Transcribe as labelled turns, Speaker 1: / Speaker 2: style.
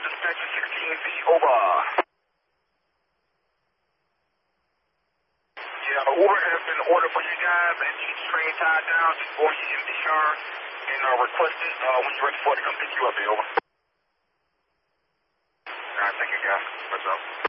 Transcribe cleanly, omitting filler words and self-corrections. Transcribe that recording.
Speaker 1: dispatcher 16B, over. Yeah, Uber has been ordered for you guys, and you train tied down, just board your empty car, and request it when you're ready for it to come pick you up, over. Alright, thank you guys. What's up?